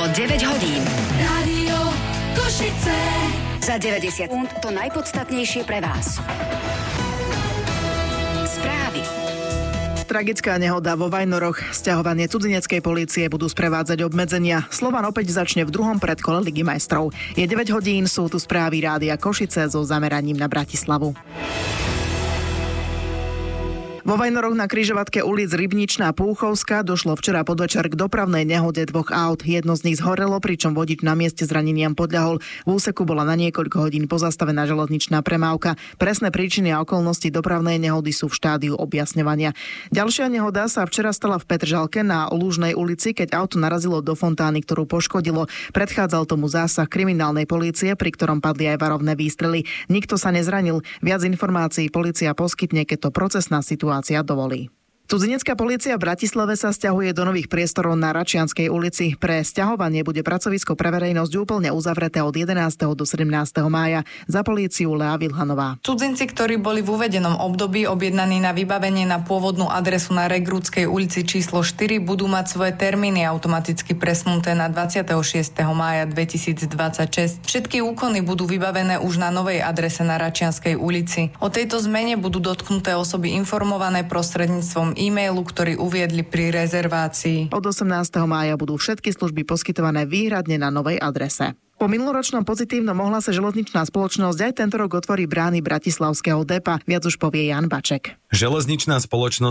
9 hodín. Rádio Košice. Za 90 sekúnd to najpodstatnejšie pre vás. Správy. Tragická nehoda vo Vajnoroch. Sťahovanie cudzineckej polície budú sprevádzať obmedzenia. Slovan opäť začne v druhom predkole Ligy majstrov. Je 9 hodín, sú tu správy Rádia Košice so zameraním na Bratislavu. Vo Vajnoroch na križovatke ulic Rybničná a Púchovská došlo včera podvečer k dopravnej nehode dvoch aut. Jedno z nich zhorelo, pričom vodič na mieste zraneniam podľahol. V úseku bola na niekoľko hodín pozastavená železničná premávka. Presné príčiny a okolnosti dopravnej nehody sú v štádiu objasňovania. Ďalšia nehoda sa včera stala v Petržalke na Lužnej ulici, keď auto narazilo do fontány, ktorú poškodilo. Predchádzal tomu zásah kriminálnej polície, pri ktorom padli aj varovné výstrely. Nikto sa nezranil. Viac informácií polícia poskytne, keď to procesná situácia dovolí. Cudzinecká polícia v Bratislave sa sťahuje do nových priestorov na Račianskej ulici. Pre sťahovanie bude pracovisko pre verejnosť úplne uzavreté od 11. do 17. mája. Za políciu Lea Vilhanová. Cudzinci, ktorí boli v uvedenom období objednaní na vybavenie na pôvodnú adresu na Regrútskej ulici číslo 4, budú mať svoje termíny automaticky presunuté na 26. mája 2026. Všetky úkony budú vybavené už na novej adrese na Račianskej ulici. O tejto zmene budú dotknuté osoby informované prostredníctvom e-mailu, ktorý uviedli pri rezervácii. Od 18. mája budú všetky služby poskytované výhradne na novej adrese. Po minuloročnom pozitívnom ohlase železničná spoločnosť aj tento rok otvorí brány bratislavského depa. Viac už povie Jan Baček. Železničná spoločnosť